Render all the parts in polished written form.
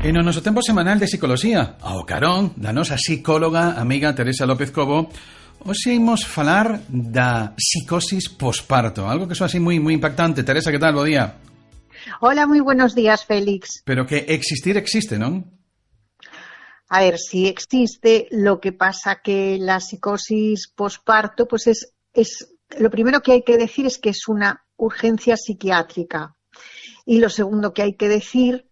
E no noso tempo semanal de psicoloxía, ao carón da nosa psicóloga amiga Teresa López Cobo, hoxe imos falar da psicosis posparto, algo que soa así moi impactante. Teresa, que tal? Bo día. Hola, muy buenos días, Félix. Pero que existir existe, non? A ver, sí existe, lo que pasa que la psicosis posparto, pues es lo primero que hay que decir es que es una urgencia psiquiátrica. Y lo segundo que hay que decir,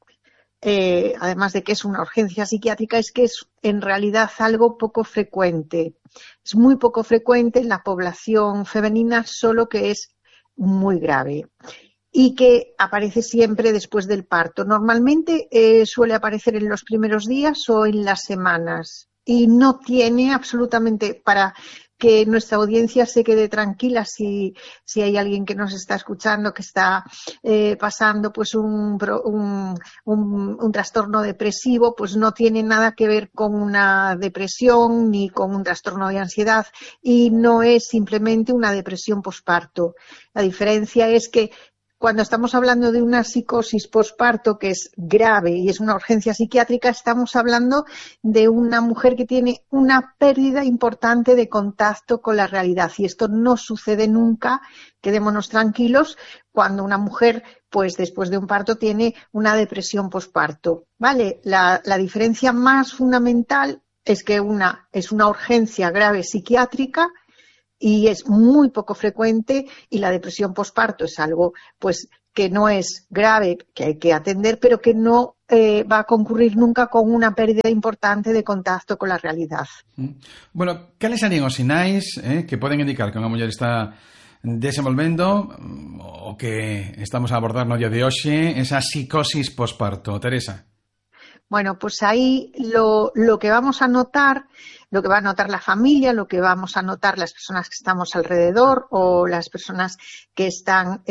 además de que es una urgencia psiquiátrica, es que es en realidad algo poco frecuente. Es muy poco frecuente en la población femenina, solo que es muy grave. Y que aparece siempre después del parto. Normalmente suele aparecer en los primeros días o en las semanas y no tiene absolutamente, para que nuestra audiencia se quede tranquila, si hay alguien que nos está escuchando que está pasando pues un trastorno depresivo, pues no tiene nada que ver con una depresión ni con un trastorno de ansiedad y no es simplemente una depresión posparto. La diferencia es que cuando estamos hablando de una psicosis posparto que es grave y es una urgencia psiquiátrica, estamos hablando de una mujer que tiene una pérdida importante de contacto con la realidad. Y esto no sucede nunca, quedémonos tranquilos, cuando una mujer, pues después de un parto, tiene una depresión posparto. ¿Vale? La diferencia más fundamental es que una es una urgencia grave psiquiátrica y es muy poco frecuente, y la depresión posparto es algo pues que no es grave, que hay que atender, pero que no va a concurrir nunca con una pérdida importante de contacto con la realidad. Bueno, cales serían os sinais que poden indicar que unha muller está desenvolvendo o que estamos a abordar no día de hoxe, esa psicosis posparto? Teresa. Bueno, pues ahí lo que vamos a notar, lo que va a notar la familia, lo que vamos a notar las personas que estamos alrededor o las personas que están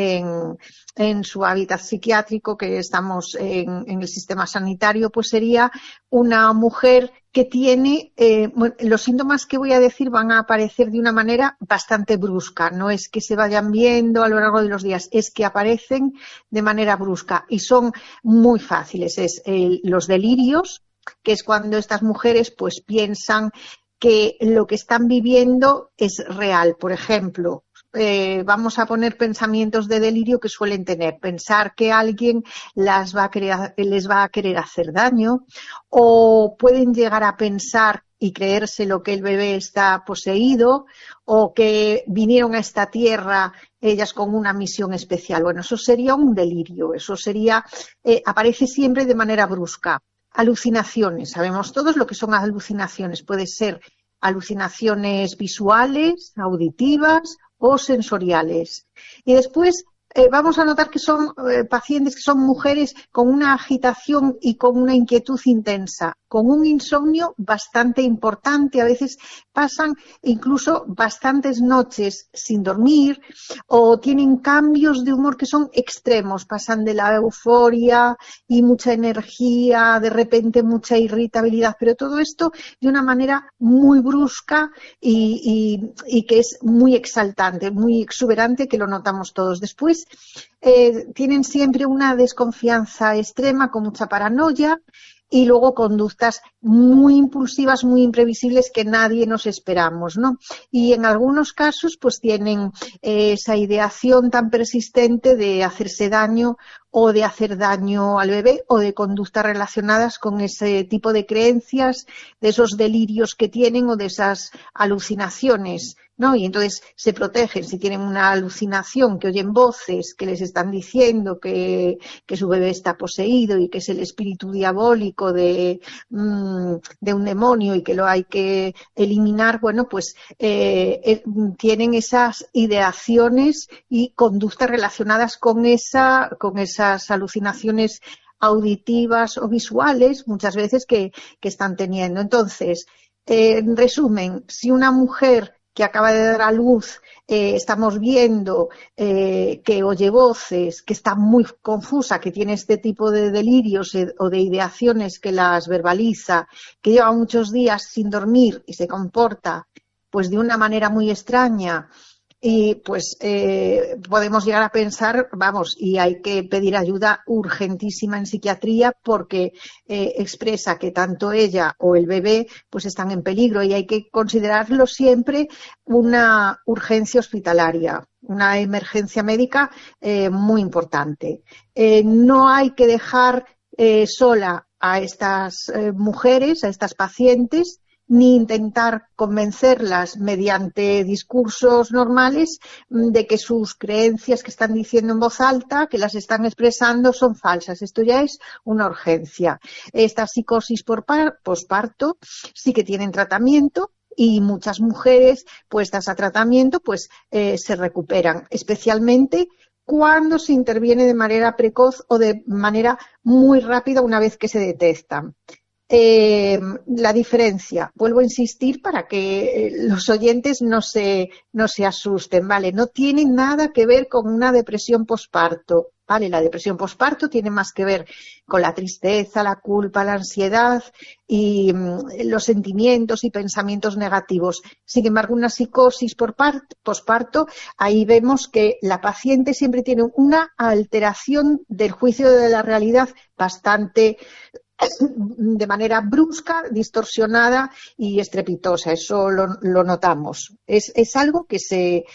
en su hábitat psiquiátrico, que estamos en el sistema sanitario, pues sería una mujer que tiene, los síntomas que voy a decir van a aparecer de una manera bastante brusca, no es que se vayan viendo a lo largo de los días, es que aparecen de manera brusca y son muy fáciles. Es los delirios, que es cuando estas mujeres pues piensan que lo que están viviendo es real. Por ejemplo, vamos a poner pensamientos de delirio que suelen tener, pensar que alguien les va a querer hacer daño, o pueden llegar a pensar y creerse lo que el bebé está poseído, o que vinieron a esta tierra ellas con una misión especial. Bueno, eso sería un delirio, eso sería, aparece siempre de manera brusca. Alucinaciones, sabemos todos lo que son alucinaciones, puede ser alucinaciones visuales, auditivas o sensoriales. Y después vamos a notar que son pacientes que son mujeres con una agitación y con una inquietud intensa, con un insomnio bastante importante. A veces pasan incluso bastantes noches sin dormir o tienen cambios de humor que son extremos. Pasan de la euforia y mucha energía, de repente mucha irritabilidad, pero todo esto de una manera muy brusca y que es muy exaltante, muy exuberante, que lo notamos todos. Después tienen siempre una desconfianza extrema con mucha paranoia y luego conductas muy impulsivas, muy imprevisibles que nadie nos esperamos, ¿no? Y en algunos casos pues tienen esa ideación tan persistente de hacerse daño o de hacer daño al bebé o de conductas relacionadas con ese tipo de creencias, de esos delirios que tienen o de esas alucinaciones, ¿no? Y entonces se protegen si tienen una alucinación, que oyen voces que les están diciendo que su bebé está poseído y que es el espíritu diabólico de un demonio y que lo hay que eliminar. Bueno, pues tienen esas ideaciones y conductas relacionadas con esas alucinaciones auditivas o visuales, muchas veces que están teniendo. Entonces, en resumen, si una mujer que acaba de dar a luz, estamos viendo que oye voces, que está muy confusa, que tiene este tipo de delirios o de ideaciones que las verbaliza, que lleva muchos días sin dormir y se comporta pues de una manera muy extraña, Y pues podemos llegar a pensar, vamos, y hay que pedir ayuda urgentísima en psiquiatría porque expresa que tanto ella o el bebé pues están en peligro y hay que considerarlo siempre una urgencia hospitalaria, una emergencia médica muy importante. No hay que dejar sola a estas mujeres, a estas pacientes, ni intentar convencerlas mediante discursos normales de que sus creencias que están diciendo en voz alta, que las están expresando, son falsas. Esto ya es una urgencia. Esta psicosis por posparto sí que tienen tratamiento y muchas mujeres puestas a tratamiento pues se recuperan, especialmente cuando se interviene de manera precoz o de manera muy rápida una vez que se detectan. La diferencia, vuelvo a insistir para que los oyentes no se asusten, ¿vale? No tiene nada que ver con una depresión posparto, ¿vale? La depresión posparto tiene más que ver con la tristeza, la culpa, la ansiedad y los sentimientos y pensamientos negativos. Sin embargo, una psicosis posparto, ahí vemos que la paciente siempre tiene una alteración del juicio de la realidad bastante de manera brusca, distorsionada y estrepitosa. Eso lo notamos. Es algo que se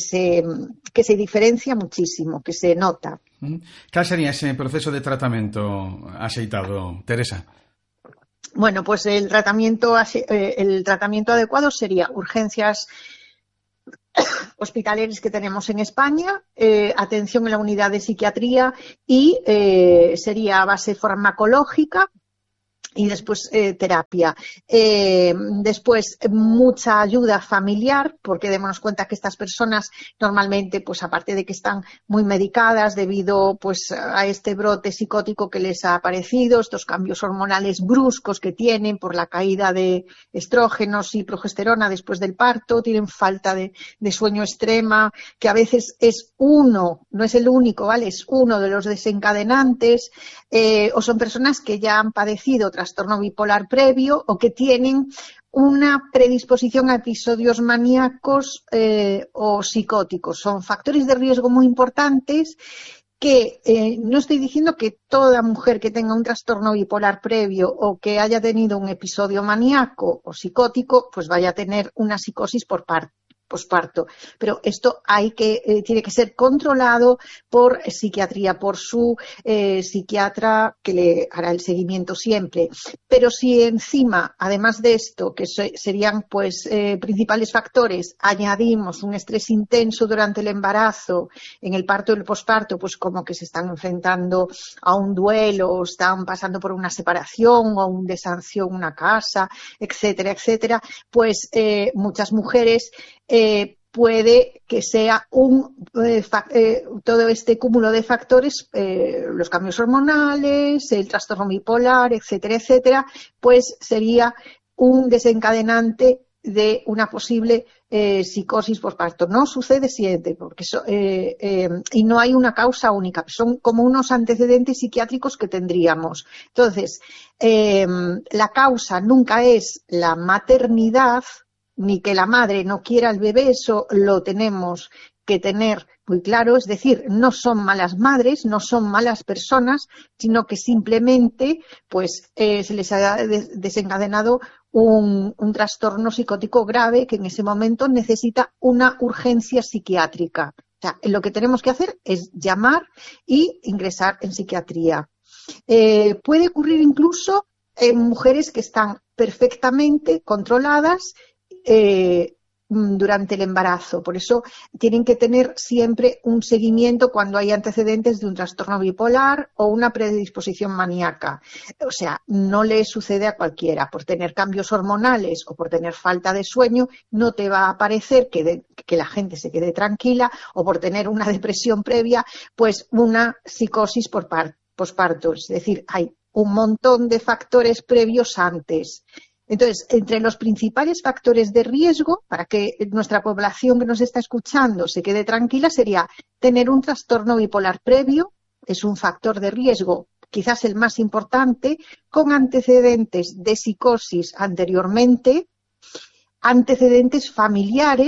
diferencia muchísimo, que se nota. ¿Cuál sería ese proceso de tratamiento aceitado, Teresa? Bueno, pues el tratamiento adecuado sería urgencias hospitalares que tenemos en España, atención en la unidad de psiquiatría y sería a base farmacológica y después terapia. Después mucha ayuda familiar, porque démonos cuenta que estas personas normalmente, pues aparte de que están muy medicadas debido pues a este brote psicótico que les ha aparecido, estos cambios hormonales bruscos que tienen por la caída de estrógenos y progesterona después del parto, tienen falta de sueño extrema, que a veces es uno, no es el único, ¿vale? Es uno de los desencadenantes, o son personas que ya han padecido trastorno bipolar previo o que tienen una predisposición a episodios maníacos o psicóticos. Son factores de riesgo muy importantes que no estoy diciendo que toda mujer que tenga un trastorno bipolar previo o que haya tenido un episodio maníaco o psicótico pues vaya a tener una psicosis posparto, pero esto tiene que ser controlado por psiquiatría, por su psiquiatra que le hará el seguimiento siempre. Pero si encima, además de esto, que serían pues principales factores, añadimos un estrés intenso durante el embarazo, en el parto y el posparto, pues como que se están enfrentando a un duelo, o están pasando por una separación o un desancio en una casa, etcétera, etcétera, pues muchas mujeres puede que sea todo este cúmulo de factores, los cambios hormonales, el trastorno bipolar, etcétera, etcétera, pues sería un desencadenante de una posible psicosis posparto. No sucede siempre, porque y no hay una causa única, son como unos antecedentes psiquiátricos que tendríamos. Entonces, la causa nunca es la maternidad, ni que la madre no quiera al bebé, eso lo tenemos que tener muy claro, es decir, no son malas madres, no son malas personas, sino que simplemente pues se les ha desencadenado un trastorno psicótico grave que en ese momento necesita una urgencia psiquiátrica. O sea, lo que tenemos que hacer es llamar y ingresar en psiquiatría. Puede ocurrir incluso en mujeres que están perfectamente controladas durante el embarazo. Por eso tienen que tener siempre un seguimiento cuando hay antecedentes de un trastorno bipolar o una predisposición maníaca. O sea, no le sucede a cualquiera. Por tener cambios hormonales o por tener falta de sueño, no te va a parecer que la gente se quede tranquila, o por tener una depresión previa, pues una psicosis posparto. Es decir, hay un montón de factores previos antes. Entonces, entre los principales factores de riesgo, para que nuestra población que nos está escuchando se quede tranquila, sería tener un trastorno bipolar previo, es un factor de riesgo, quizás el más importante, con antecedentes de psicosis anteriormente, antecedentes familiares,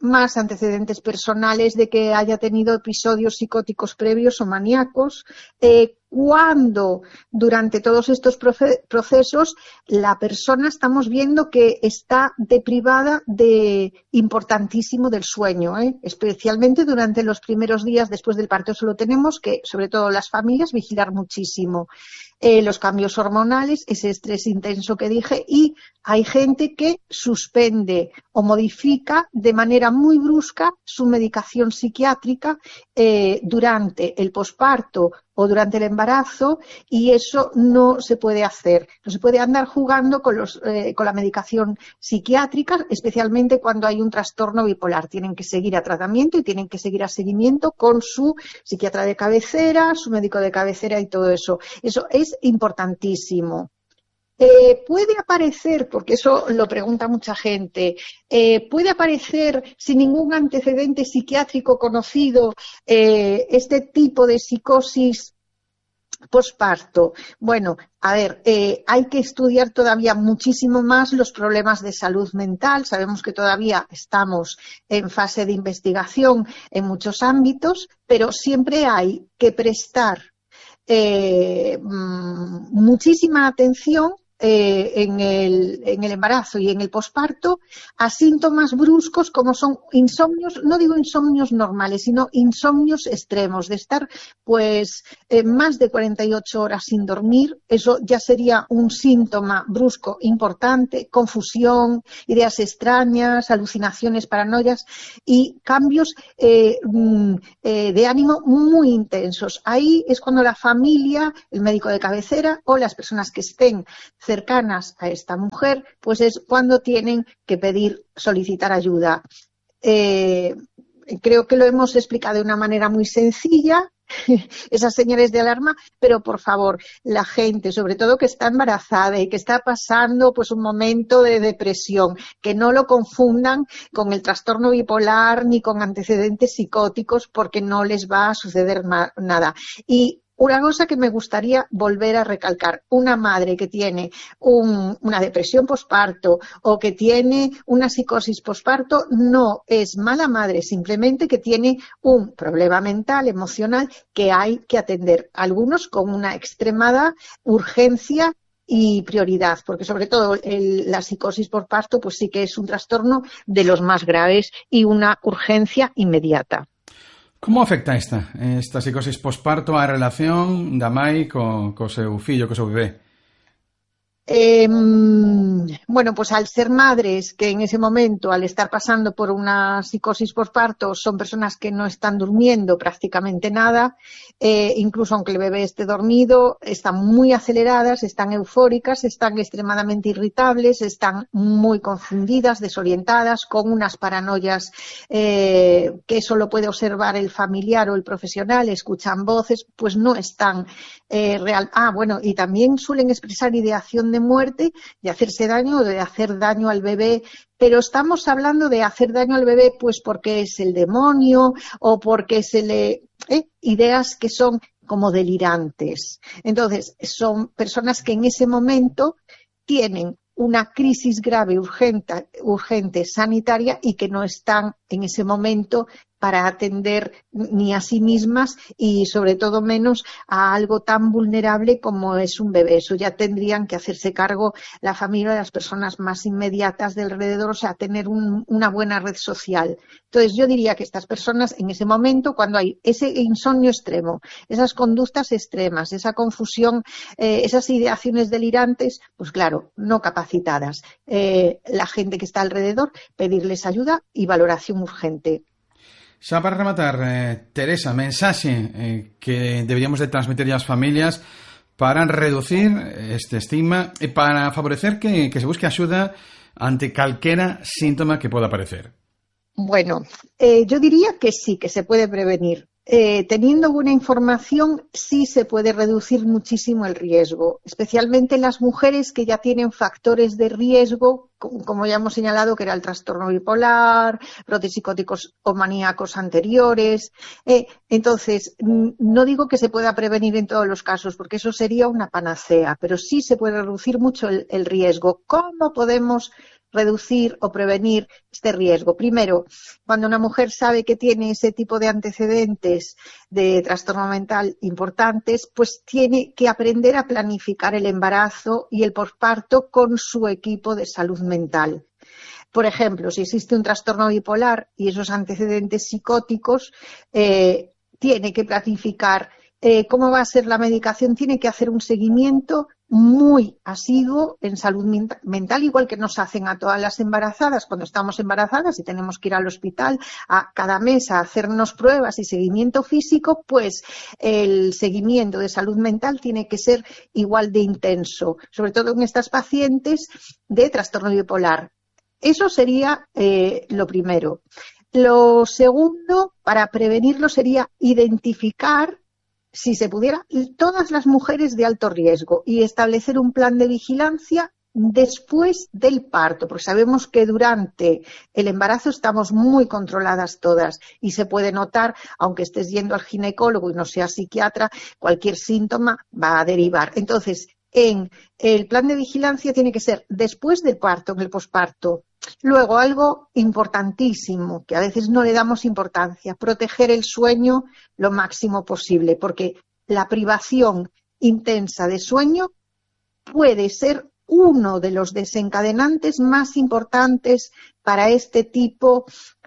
más antecedentes personales de que haya tenido episodios psicóticos previos o maníacos, cuando durante todos estos procesos la persona estamos viendo que está deprivada de importantísimo del sueño, especialmente durante los primeros días después del parto. Eso lo tenemos que, sobre todo las familias, vigilar muchísimo. Los cambios hormonales, ese estrés intenso que dije, y hay gente que suspende o modifica de manera muy brusca su medicación psiquiátrica durante el posparto o durante el embarazo, y eso no se puede hacer. No se puede andar jugando con la medicación psiquiátrica, especialmente cuando hay un trastorno bipolar. Tienen que seguir a tratamiento y tienen que seguir a seguimiento con su psiquiatra de cabecera, su médico de cabecera y todo eso. Eso es importantísimo. Puede aparecer, porque eso lo pregunta mucha gente, puede aparecer sin ningún antecedente psiquiátrico conocido este tipo de psicosis posparto. Bueno, a ver, hay que estudiar todavía muchísimo más los problemas de salud mental. Sabemos que todavía estamos en fase de investigación en muchos ámbitos, pero siempre hay que prestar muchísima atención en el embarazo y en el posparto a síntomas bruscos como son insomnios, no digo insomnios normales, sino insomnios extremos, de estar pues más de 48 horas sin dormir. Eso ya sería un síntoma brusco importante, confusión, ideas extrañas, alucinaciones, paranoias y cambios de ánimo muy intensos. Ahí es cuando la familia, el médico de cabecera o las personas que estén cercanas a esta mujer, pues es cuando tienen que solicitar ayuda. Creo que lo hemos explicado de una manera muy sencilla, esas señales de alarma, pero por favor, la gente, sobre todo que está embarazada y que está pasando pues un momento de depresión, que no lo confundan con el trastorno bipolar ni con antecedentes psicóticos, porque no les va a suceder nada. Y una cosa que me gustaría volver a recalcar: una madre que tiene una depresión posparto o que tiene una psicosis posparto no es mala madre, simplemente que tiene un problema mental, emocional, que hay que atender. Algunos con una extremada urgencia y prioridad, porque sobre todo la psicosis posparto pues sí que es un trastorno de los más graves y una urgencia inmediata. ¿Cómo afecta esta psicosis posparto a relación da mãe co seu fillo, co seu bebé? Bueno, pues al ser madres que en ese momento, al estar pasando por una psicosis posparto, son personas que no están durmiendo prácticamente nada, incluso aunque el bebé esté dormido, están muy aceleradas, están eufóricas, están extremadamente irritables, están muy confundidas, desorientadas, con unas paranoias que solo puede observar el familiar o el profesional, escuchan voces, pues no están real. Bueno, y también suelen expresar ideación de muerte, de hacerse daño o de hacer daño al bebé, pero estamos hablando de hacer daño al bebé pues porque es el demonio o porque ideas que son como delirantes. Entonces, son personas que en ese momento tienen una crisis grave, urgente, sanitaria, y que no están en ese momento para atender ni a sí mismas y sobre todo menos a algo tan vulnerable como es un bebé. Eso ya tendrían que hacerse cargo la familia, las personas más inmediatas del alrededor, o sea, tener una buena red social. Entonces yo diría que estas personas en ese momento, cuando hay ese insomnio extremo, esas conductas extremas, esa confusión, esas ideaciones delirantes, pues claro, no capacitadas. La gente que está alrededor, pedirles ayuda y valoración urgente. Xa para rematar, Teresa, mensaxe que deberíamos de transmitir ás familias para reducir este estigma e para favorecer que se busque axuda ante calquera síntoma que poda aparecer. Bueno, yo diría que sí, que se puede prevenir. Teniendo buena información sí se puede reducir muchísimo el riesgo, especialmente en las mujeres que ya tienen factores de riesgo, como ya hemos señalado, que era el trastorno bipolar, brotes psicóticos o maníacos anteriores. Entonces, no digo que se pueda prevenir en todos los casos, porque eso sería una panacea, pero sí se puede reducir mucho el riesgo. ¿Cómo podemos reducir o prevenir este riesgo. Primero, cuando una mujer sabe que tiene ese tipo de antecedentes de trastorno mental importantes, pues tiene que aprender a planificar el embarazo y el posparto con su equipo de salud mental. Por ejemplo, si existe un trastorno bipolar y esos antecedentes psicóticos, tiene que planificar cómo va a ser la medicación, tiene que hacer un seguimiento muy asiduo en salud mental, igual que nos hacen a todas las embarazadas cuando estamos embarazadas y tenemos que ir al hospital a cada mes a hacernos pruebas y seguimiento físico, pues el seguimiento de salud mental tiene que ser igual de intenso, sobre todo en estas pacientes de trastorno bipolar. Eso sería lo primero. Lo segundo, para prevenirlo, sería identificar, si se pudiera, todas las mujeres de alto riesgo y establecer un plan de vigilancia después del parto, porque sabemos que durante el embarazo estamos muy controladas todas y se puede notar, aunque estés yendo al ginecólogo y no seas psiquiatra, cualquier síntoma va a derivar. Entonces, en el plan de vigilancia tiene que ser después del parto, en el posparto. Luego, algo importantísimo, que a veces no le damos importancia, proteger el sueño lo máximo posible, porque la privación intensa de sueño puede ser uno de los desencadenantes más importantes para este tipo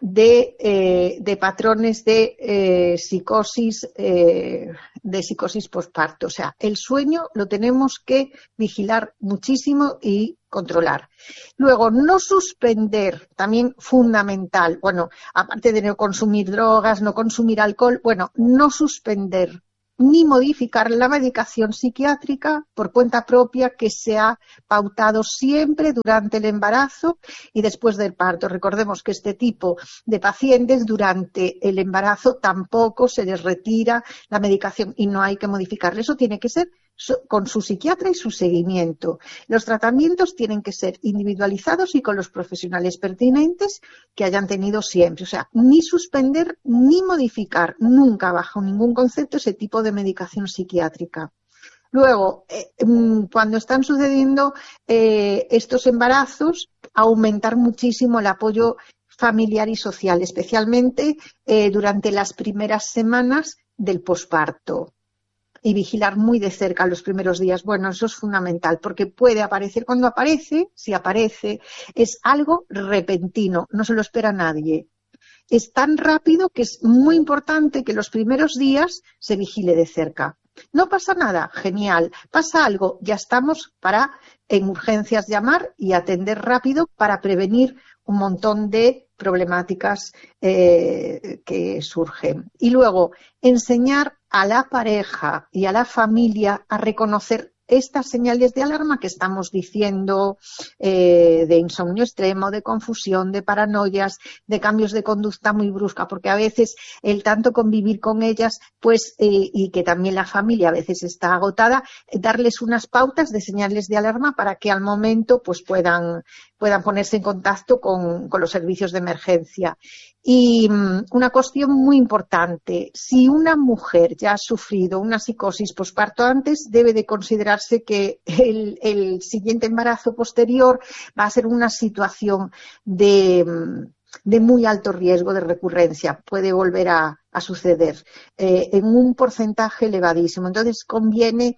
de patrones de psicosis posparto. O sea, el sueño lo tenemos que vigilar muchísimo y controlar. Luego, no suspender, también fundamental, bueno, aparte de no consumir drogas, no consumir alcohol, bueno, no suspender ni modificar la medicación psiquiátrica por cuenta propia que se ha pautado siempre durante el embarazo y después del parto. Recordemos que este tipo de pacientes durante el embarazo tampoco se les retira la medicación y no hay que modificarla. Eso tiene que ser con su psiquiatra y su seguimiento. Los tratamientos tienen que ser individualizados y con los profesionales pertinentes que hayan tenido siempre. O sea, ni suspender ni modificar nunca bajo ningún concepto ese tipo de medicación psiquiátrica. Luego, cuando están sucediendo estos embarazos, aumentar muchísimo el apoyo familiar y social, especialmente durante las primeras semanas del posparto. Y vigilar muy de cerca los primeros días. Bueno, eso es fundamental, porque puede aparecer cuando aparece, si aparece, es algo repentino, no se lo espera nadie. Es tan rápido que es muy importante que los primeros días se vigile de cerca. No pasa nada, genial. Pasa algo, ya estamos para en urgencias llamar y atender rápido para prevenir un montón de problemáticas que surgen. Y luego, enseñar a la pareja y a la familia a reconocer estas señales de alarma que estamos diciendo, de insomnio extremo, de confusión, de paranoias, de cambios de conducta muy brusca, porque a veces el tanto convivir con ellas, pues, y que también la familia a veces está agotada, darles unas pautas de señales de alarma para que al momento pues puedan ponerse en contacto con los servicios de emergencia. Y una cuestión muy importante, si una mujer ya ha sufrido una psicosis posparto antes, debe de considerarse que el siguiente embarazo posterior va a ser una situación de muy alto riesgo de recurrencia, puede volver a suceder en un porcentaje elevadísimo. Entonces conviene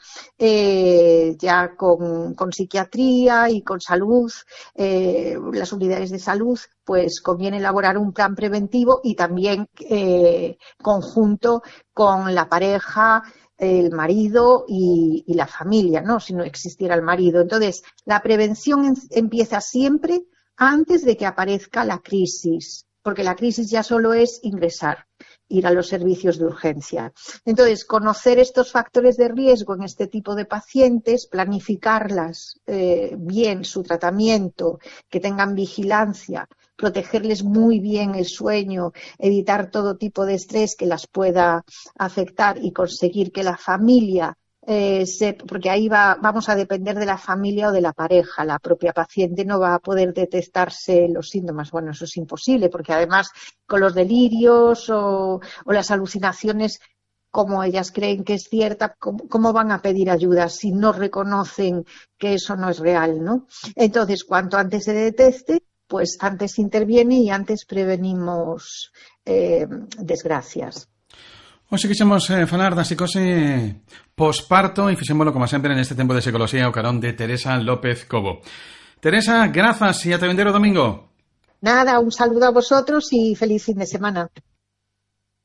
ya con psiquiatría y con salud, las unidades de salud, pues conviene elaborar un plan preventivo y también conjunto con la pareja, el marido y la familia, ¿no? Si no existiera el marido. Entonces, la prevención empieza siempre antes de que aparezca la crisis, porque la crisis ya solo es ingresar, ir a los servicios de urgencia. Entonces, conocer estos factores de riesgo en este tipo de pacientes, planificarlas bien su tratamiento, que tengan vigilancia, protegerles muy bien el sueño, evitar todo tipo de estrés que las pueda afectar y conseguir que la familia porque ahí vamos a depender de la familia o de la pareja. La propia paciente no va a poder detectarse los síntomas. Bueno, eso es imposible, porque además con los delirios o las alucinaciones como ellas creen que es cierta, ¿cómo van a pedir ayuda si no reconocen que eso no es real, ¿no? Entonces, cuanto antes se detecte, pues antes interviene y antes prevenimos desgracias. Hoxe quixemos falar da psicose posparto e fixémolo, como sempre, neste tempo de psicoloxía o carón de Teresa López Cobo. Teresa, grazas e ate vender o domingo. Nada, un saludo a vosotros y feliz fin de semana.